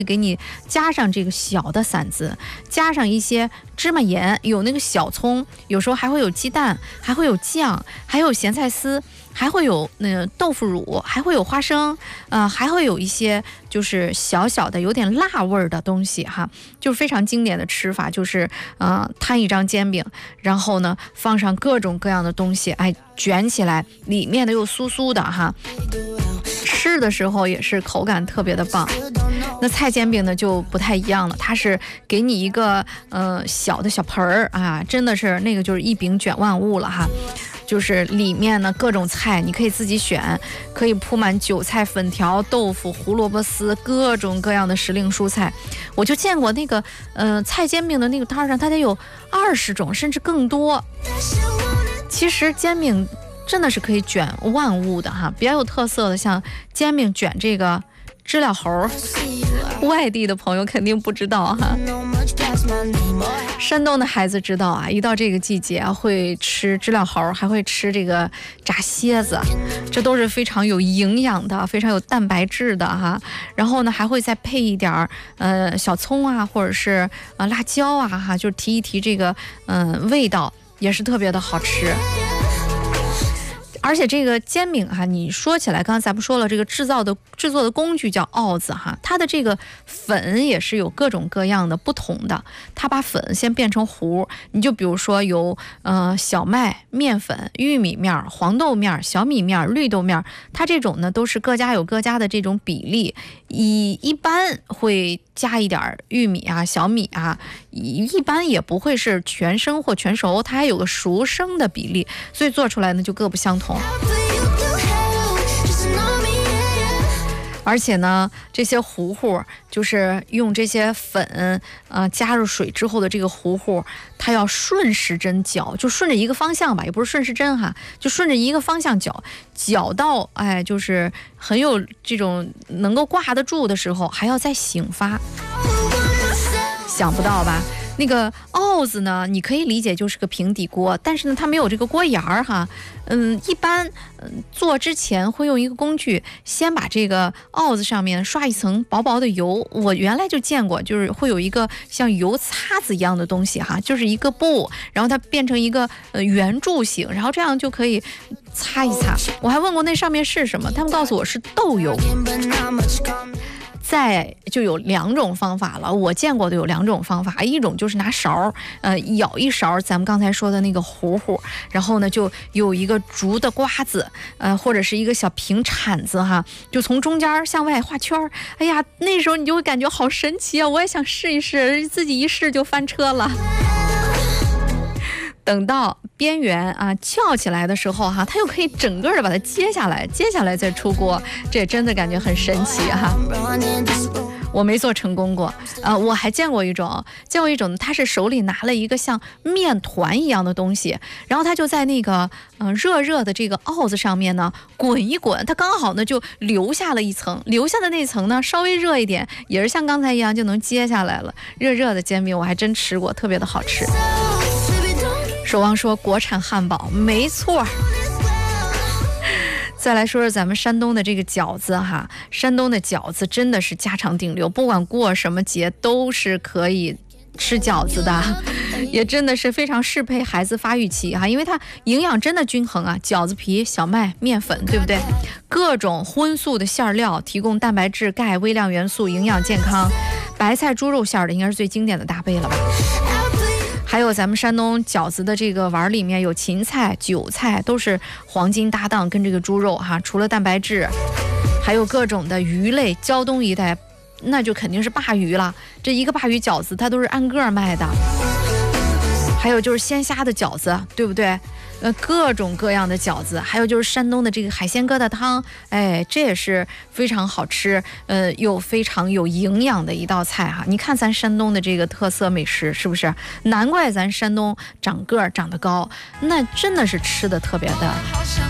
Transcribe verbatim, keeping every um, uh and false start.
给你加上这个小的馓子，加上一些芝麻盐，有那个小葱，有时候还会有鸡蛋，还会有酱，还有咸菜丝，还会有那个豆腐乳，还会有花生，呃，还会有一些就是小小的有点辣味儿的东西哈，就是非常经典的吃法，就是呃摊一张煎饼，然后呢放上各种各样的东西，哎，卷起来，里面的又酥酥的哈。吃的时候也是口感特别的棒。那菜煎饼呢就不太一样了，它是给你一个呃小的小盆儿啊，真的是那个就是一饼卷万物了哈。就是里面呢各种菜你可以自己选，可以铺满韭菜、粉条、豆腐、胡萝卜丝，各种各样的时令蔬菜。我就见过那个呃菜煎饼的那个摊上，它得有二十种甚至更多。其实煎饼真的是可以卷万物的哈，比较有特色的像煎饼卷这个知了猴，外地的朋友肯定不知道哈。山东的孩子知道啊，一到这个季节啊会吃知了猴，还会吃这个炸蝎子，这都是非常有营养的，非常有蛋白质的哈。然后呢还会再配一点呃小葱啊，或者是呃辣椒啊哈，就提一提这个嗯、呃、味道，也是特别的好吃。而且这个煎饼哈，你说起来，刚才咱们说了，这个制造的制作的工具叫鏊子哈，它的这个粉也是有各种各样的不同的，它把粉先变成糊，你就比如说有呃小麦面粉、玉米面、黄豆面、小米面、绿豆面，它这种呢都是各家有各家的这种比例，以一般会加一点玉米啊、小米啊，一般也不会是全生或全熟，它还有个熟生的比例，所以做出来呢就各不相同。而且呢这些糊糊就是用这些粉呃加入水之后的这个糊糊，它要顺时针搅，就顺着一个方向吧，也不是顺时针哈，就顺着一个方向搅，搅到哎就是很有这种能够挂得住的时候，还要再醒发。想不到吧？那个鏊子呢，你可以理解就是个平底锅，但是呢它没有这个锅沿儿哈。嗯，一般嗯做之前会用一个工具，先把这个鏊子上面刷一层薄薄的油。我原来就见过，就是会有一个像油擦子一样的东西哈，就是一个布，然后它变成一个呃圆柱形，然后这样就可以擦一擦。我还问过那上面是什么，他们告诉我是豆油。再就有两种方法了，我见过的有两种方法，一种就是拿勺呃舀一勺咱们刚才说的那个糊糊，然后呢就有一个竹的瓜子呃或者是一个小平铲子哈，就从中间向外画圈，哎呀那时候你就会感觉好神奇啊，我也想试一试，自己一试就翻车了。等到边缘啊翘起来的时候哈，它又可以整个的把它接下来，接下来再出锅，这也真的感觉很神奇哈。我没做成功过，呃，我还见过一种，见过一种，他是手里拿了一个像面团一样的东西，然后他就在那个呃热热的这个鏊子上面呢滚一滚，他刚好呢就留下了一层，留下的那层呢稍微热一点，也是像刚才一样就能接下来了。热热的煎饼我还真吃过，特别的好吃。守望说国产汉堡没错。再来说说咱们山东的这个饺子哈，山东的饺子真的是家常顶流，不管过什么节都是可以吃饺子的，也真的是非常适配孩子发育期哈，因为它营养真的均衡啊，饺子皮、小麦、面粉，对不对？各种荤素的馅料提供蛋白质、钙、微量元素，营养健康。白菜猪肉馅的应该是最经典的搭配了吧。还有咱们山东饺子的这个碗里面有芹菜、韭菜，都是黄金搭档，跟这个猪肉哈。除了蛋白质，还有各种的鱼类，胶东一带那就肯定是鲅鱼了，这一个鲅鱼饺子它都是按个卖的。还有就是鲜虾的饺子，对不对？呃，各种各样的饺子，还有就是山东的这个海鲜疙瘩汤，哎，这也是非常好吃，呃，又非常有营养的一道菜哈。你看咱山东的这个特色美食，是不是？难怪咱山东长个儿长得高，那真的是吃的特别的